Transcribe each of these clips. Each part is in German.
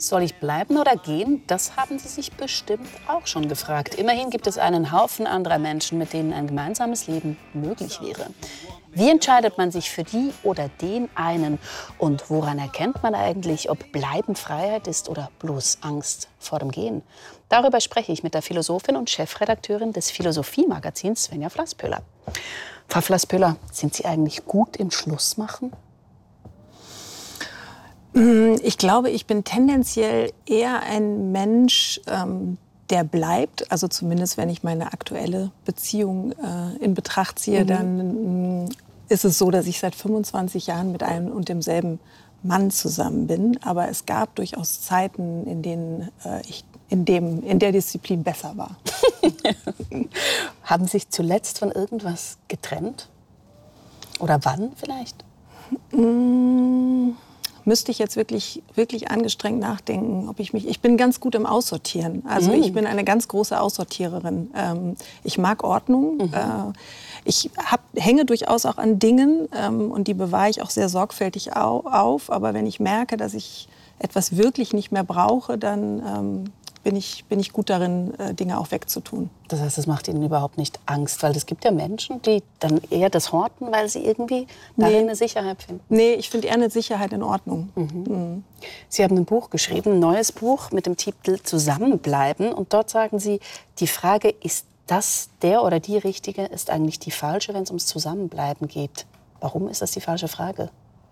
Soll ich bleiben oder gehen? Das haben Sie sich bestimmt auch schon gefragt. Immerhin gibt es einen Haufen anderer Menschen, mit denen ein gemeinsames Leben möglich wäre. Wie entscheidet man sich für die oder den einen? Und woran erkennt man eigentlich, ob Bleiben Freiheit ist oder bloß Angst vor dem Gehen? Darüber spreche ich mit der Philosophin und Chefredakteurin des Philosophie-Magazins Svenja Flasspöhler. Frau Flasspöhler, sind Sie eigentlich gut im Schlussmachen? Ich glaube, ich bin tendenziell eher ein Mensch, der bleibt. Also zumindest, wenn ich meine aktuelle Beziehung in Betracht ziehe, dann ist es so, dass ich seit 25 Jahren mit einem und demselben Mann zusammen bin. Aber es gab durchaus Zeiten, in denen ich in der Disziplin besser war. Haben Sie sich zuletzt von irgendwas getrennt? Oder wann vielleicht? Müsste ich jetzt wirklich angestrengt nachdenken, ob ich bin ganz gut im Aussortieren. Also ich bin eine ganz große Aussortiererin. Ich mag Ordnung. Ich hänge durchaus auch an Dingen und die bewahre ich auch sehr sorgfältig auf. Aber wenn ich merke, dass ich etwas wirklich nicht mehr brauche, dann bin ich gut darin, Dinge auch wegzutun. Das heißt, das macht Ihnen überhaupt nicht Angst, weil es gibt ja Menschen, die dann eher das horten, weil sie irgendwie darin eine Sicherheit finden. Nee, ich finde eher eine Sicherheit in Ordnung. Sie haben ein Buch geschrieben, ein neues Buch mit dem Titel Zusammenbleiben. Und dort sagen Sie, die Frage, ist das der oder die Richtige, ist eigentlich die falsche, wenn es ums Zusammenbleiben geht. Warum ist das die falsche Frage?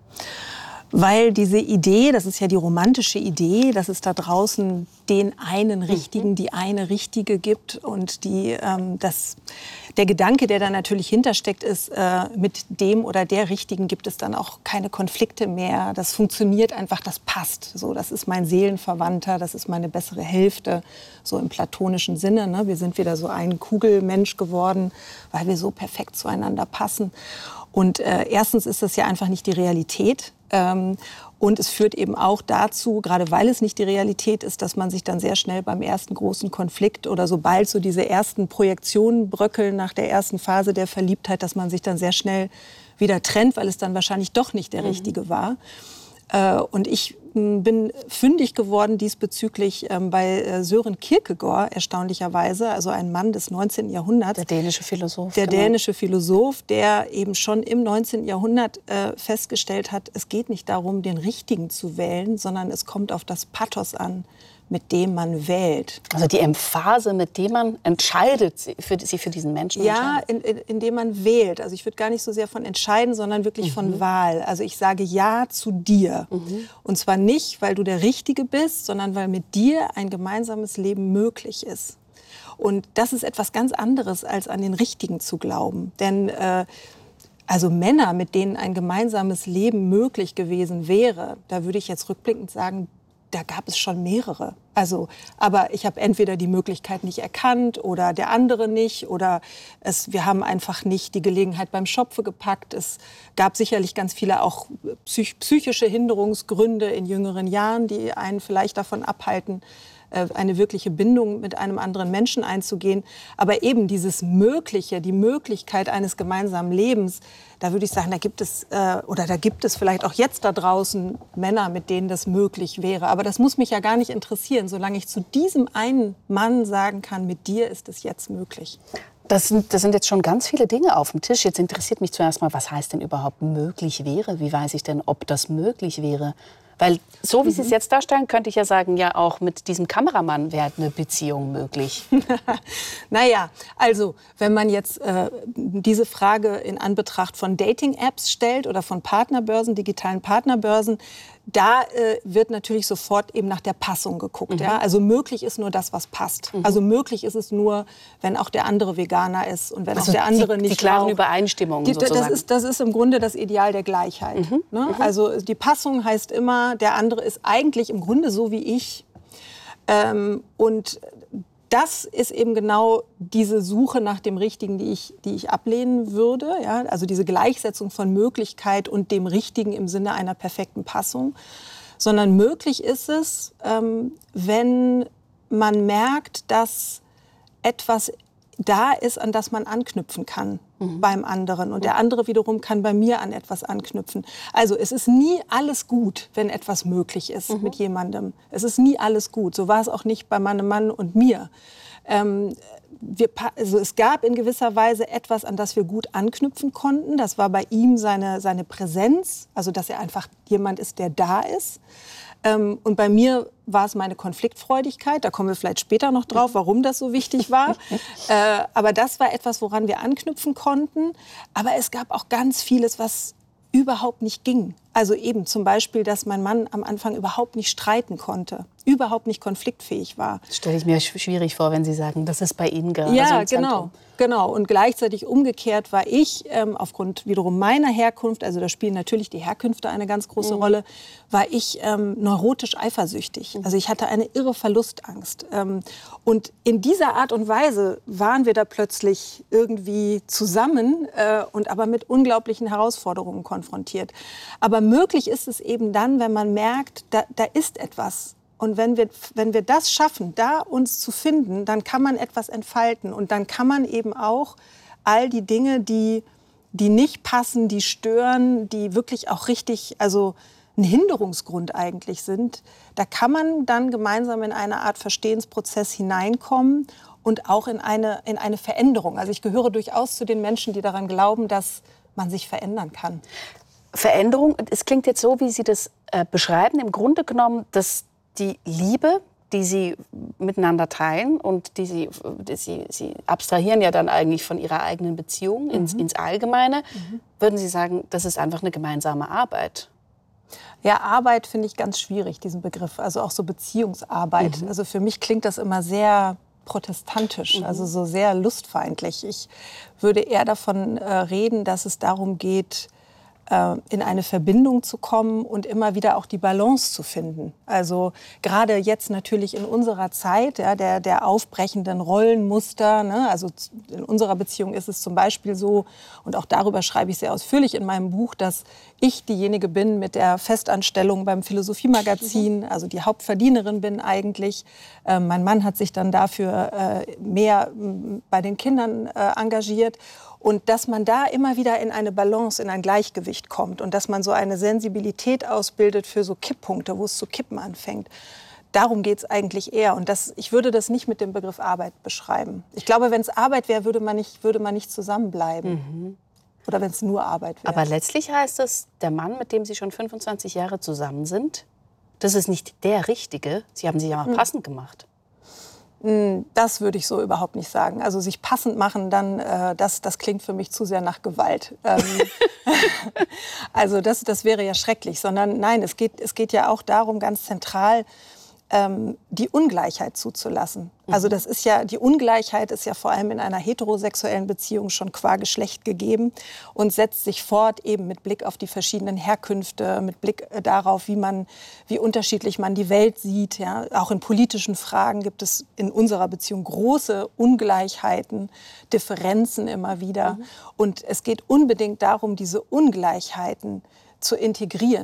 Weil diese Idee, das ist ja die romantische Idee, dass es da draußen den einen Richtigen, die eine Richtige gibt und der Gedanke, der da natürlich hintersteckt, ist, mit dem oder der Richtigen gibt es dann auch keine Konflikte mehr. Das funktioniert einfach, das passt. So, das ist mein Seelenverwandter, das ist meine bessere Hälfte, so im platonischen Sinne. Ne? Wir sind wieder so ein Kugelmensch geworden, weil wir so perfekt zueinander passen. Und erstens ist das ja einfach nicht die Realität. Und es führt eben auch dazu, gerade weil es nicht die Realität ist, dass man sich dann sehr schnell beim ersten großen Konflikt oder sobald so diese ersten Projektionen bröckeln nach der ersten Phase der Verliebtheit, dass man sich dann sehr schnell wieder trennt, weil es dann wahrscheinlich doch nicht der Richtige war. Und ich bin fündig geworden diesbezüglich bei Søren Kierkegaard, erstaunlicherweise, also ein Mann des 19. Jahrhunderts. Der dänische Philosoph. Der dänische Philosoph, der eben schon im 19. Jahrhundert festgestellt hat, es geht nicht darum, den Richtigen zu wählen, sondern es kommt auf das Pathos an, mit dem man wählt. Also die Emphase, mit dem man entscheidet, sich für diesen Menschen ja, indem man wählt. Also ich würde gar nicht so sehr von entscheiden, sondern wirklich von Wahl. Also ich sage Ja zu dir. Und zwar nicht, weil du der Richtige bist, sondern weil mit dir ein gemeinsames Leben möglich ist. Und das ist etwas ganz anderes, als an den Richtigen zu glauben. Denn also Männer, mit denen ein gemeinsames Leben möglich gewesen wäre, da würde ich jetzt rückblickend sagen, da gab es schon mehrere. Also, aber ich habe entweder die Möglichkeit nicht erkannt oder der andere nicht oder wir haben einfach nicht die Gelegenheit beim Schopfe gepackt. Es gab sicherlich ganz viele auch psychische Hinderungsgründe in jüngeren Jahren, die einen vielleicht davon abhalten, eine wirkliche Bindung mit einem anderen Menschen einzugehen. Aber eben dieses Mögliche, die Möglichkeit eines gemeinsamen Lebens, da würde ich sagen, da gibt es vielleicht auch jetzt da draußen Männer, mit denen das möglich wäre. Aber das muss mich ja gar nicht interessieren, solange ich zu diesem einen Mann sagen kann, mit dir ist es jetzt möglich. Das sind jetzt schon ganz viele Dinge auf dem Tisch. Jetzt interessiert mich zuerst mal, was heißt denn überhaupt möglich wäre? Wie weiß ich denn, ob das möglich wäre? Weil so wie Sie es jetzt darstellen, könnte ich ja sagen, ja auch mit diesem Kameramann wäre eine Beziehung möglich. Naja, also wenn man jetzt diese Frage in Anbetracht von Dating-Apps stellt oder von Partnerbörsen, digitalen Partnerbörsen, da wird natürlich sofort eben nach der Passung geguckt. Ja? Also möglich ist nur das, was passt. Also möglich ist es nur, wenn auch der andere Veganer ist und wenn auch der andere nicht die klaren raucht. Übereinstimmungen sozusagen. Das ist im Grunde das Ideal der Gleichheit. Ne? Also die Passung heißt immer, der andere ist eigentlich im Grunde so wie ich. Und das ist eben genau diese Suche nach dem Richtigen, die ich ablehnen würde. Ja? Also diese Gleichsetzung von Möglichkeit und dem Richtigen im Sinne einer perfekten Passung. Sondern möglich ist es, wenn man merkt, dass etwas da ist, an das man anknüpfen kann. beim anderen und der andere wiederum kann bei mir an etwas anknüpfen. Also es ist nie alles gut, wenn etwas möglich ist mit jemandem. Es ist nie alles gut. So war es auch nicht bei meinem Mann und mir. Also es gab in gewisser Weise etwas, an das wir gut anknüpfen konnten. Das war bei ihm seine Präsenz, also dass er einfach jemand ist, der da ist. Und bei mir war es meine Konfliktfreudigkeit. Da kommen wir vielleicht später noch drauf, warum das so wichtig war. Aber das war etwas, woran wir anknüpfen konnten. Aber es gab auch ganz vieles, was überhaupt nicht ging. Also eben zum Beispiel, dass mein Mann am Anfang überhaupt nicht streiten konnte, überhaupt nicht konfliktfähig war. Das stelle ich mir schwierig vor, wenn Sie sagen, das ist bei Ihnen gerade ja, so ein Zentrum. Genau. Und gleichzeitig umgekehrt war ich, aufgrund wiederum meiner Herkunft, also da spielen natürlich die Herkünfte eine ganz große Rolle, war ich neurotisch eifersüchtig. Also ich hatte eine irre Verlustangst. Und in dieser Art und Weise waren wir da plötzlich irgendwie zusammen und aber mit unglaublichen Herausforderungen konfrontiert. Aber möglich ist es eben dann, wenn man merkt, da ist etwas. Und wenn wir das schaffen, da uns zu finden, dann kann man etwas entfalten. Und dann kann man eben auch all die Dinge, die nicht passen, die stören, die wirklich auch richtig, also ein Hinderungsgrund eigentlich sind, da kann man dann gemeinsam in eine Art Verstehensprozess hineinkommen und auch in eine Veränderung. Also ich gehöre durchaus zu den Menschen, die daran glauben, dass man sich verändern kann. Veränderung, es klingt jetzt so, wie Sie das beschreiben, im Grunde genommen, dass die Liebe, die Sie miteinander teilen und Sie abstrahieren ja dann eigentlich von Ihrer eigenen Beziehung ins Allgemeine, würden Sie sagen, das ist einfach eine gemeinsame Arbeit? Ja, Arbeit finde ich ganz schwierig, diesen Begriff, also auch so Beziehungsarbeit. Also für mich klingt das immer sehr protestantisch, also so sehr lustfeindlich. Ich würde eher davon reden, dass es darum geht, in eine Verbindung zu kommen und immer wieder auch die Balance zu finden. Also gerade jetzt natürlich in unserer Zeit, ja, der aufbrechenden Rollenmuster, ne? Also in unserer Beziehung ist es zum Beispiel so, und auch darüber schreibe ich sehr ausführlich in meinem Buch, dass ich diejenige bin mit der Festanstellung beim Philosophiemagazin, also die Hauptverdienerin bin eigentlich. Mein Mann hat sich dann dafür mehr bei den Kindern engagiert. Und dass man da immer wieder in eine Balance, in ein Gleichgewicht kommt und dass man so eine Sensibilität ausbildet für so Kipppunkte, wo es zu kippen anfängt. Darum geht es eigentlich eher. Und ich würde das nicht mit dem Begriff Arbeit beschreiben. Ich glaube, wenn es Arbeit wäre, würde man nicht zusammenbleiben. Oder wenn es nur Arbeit wäre. Aber letztlich heißt es, der Mann, mit dem Sie schon 25 Jahre zusammen sind, das ist nicht der Richtige. Sie haben sich ja mal passend gemacht. Das würde ich so überhaupt nicht sagen. Also sich passend machen, dann das klingt für mich zu sehr nach Gewalt. Also das wäre ja schrecklich. Sondern nein, es geht ja auch darum, ganz zentral die Ungleichheit zuzulassen. Also das ist ja, die Ungleichheit ist ja vor allem in einer heterosexuellen Beziehung schon qua Geschlecht gegeben und setzt sich fort eben mit Blick auf die verschiedenen Herkünfte, mit Blick darauf, wie unterschiedlich man die Welt sieht. Ja. Auch in politischen Fragen gibt es in unserer Beziehung große Ungleichheiten, Differenzen immer wieder. Und es geht unbedingt darum, diese Ungleichheiten zu integrieren.